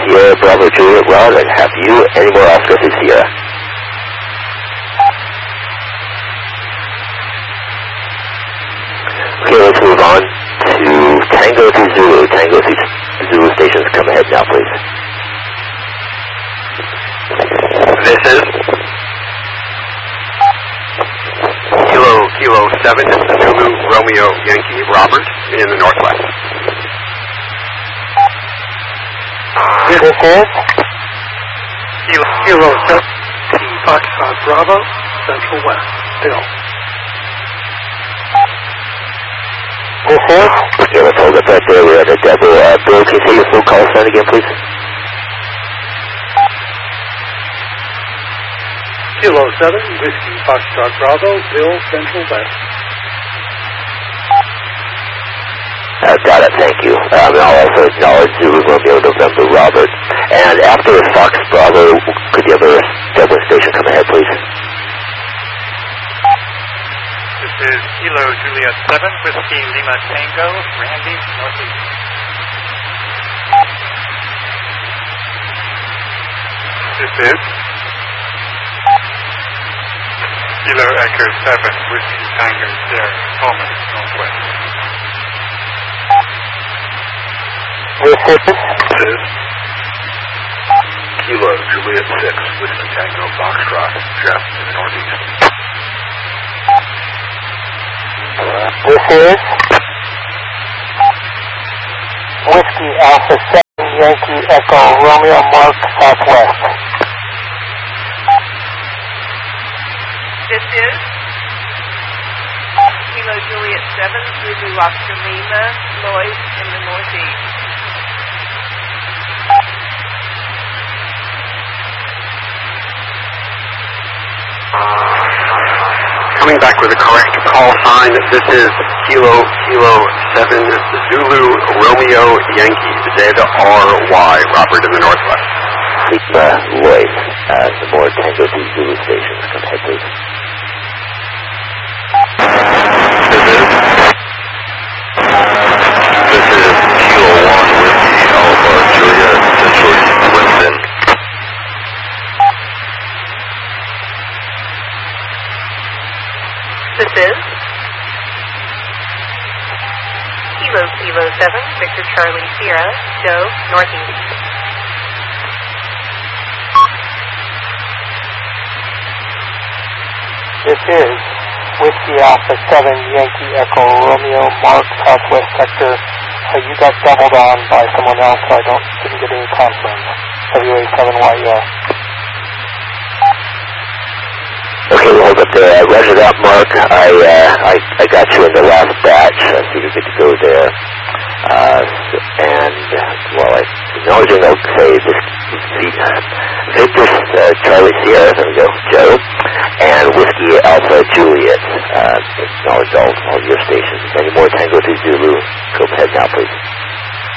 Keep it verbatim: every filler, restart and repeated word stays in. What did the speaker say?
Sierra Bravo Juliet Ron, and have you any more Oscar through Sierra? Okay, let's move on to Tango to Zulu. Tango to Zulu stations, come ahead now, please. This is Kilo Kilo seven Zulu Romeo Yankee Robert in the northwest. This is Kilo Kilo seven Foxtrot Bravo Central West. Bill. This is Okay, let's hold up right there. We're at a double. Uh, Bill, can you say your full call sign again, please? Kilo seven Whiskey Foxtrot Bravo Bill Central West. Uh, got it, thank you. Um, and I'll also acknowledge Zulu Romeo November Robert. And after Fox Bravo, could the other Dublin station come ahead, please? This is Kilo Juliet seven, Whiskey Lima Tango, Randy, Northeast. This is Kilo Echo seven, Whiskey Tango, Sierra, Coleman, Northwest. This is This is Kilo Juliet six Whiskey Tango Foxtrot Jeff in the northeast. This is Whiskey Alpha seven Yankee Echo Romeo Mark Southwest. This is Kilo Juliet seven Zulu Oscar Lima Lloyd in the northeast. Coming back with a correct call sign, this is Kilo Kilo seven Zulu Romeo Yankee Z R Y Robert in the northwest. Lima Lloyd, uh, the more Tango to Zulu stations, come ahead, please. This is This is Kilo one Whiskey Alpha Juliet Central East Winston. This is Kilo Kilo seven Victor Charlie Sierra Joe northeast. This is Whiskey Alpha seven Yankee Echo Romeo Mark Southwest sector. Uh, you got doubled on by someone else, so I don't didn't get any confirmed. W A seven Y E R. Okay, we'll hold up there. Uh, roger that, Mark. I, uh, I, I got you in the last batch, uh, so you're good to go there. Uh, and, uh, well, I acknowledge your note, say this, Victor, uh, Charlie Sierra, there we go, Joe, and Whiskey Alpha Juliet, uh, acknowledge all, all your stations. Any more Tango to Zulu, go ahead now, please.